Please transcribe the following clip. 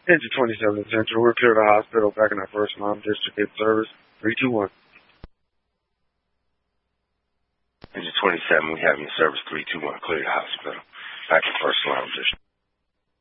Engine 27 Central, we're clear to the hospital back in our first alarm district in service. 321. Engine 27, we have you in service 321, clear to the hospital. Back in first alarm district.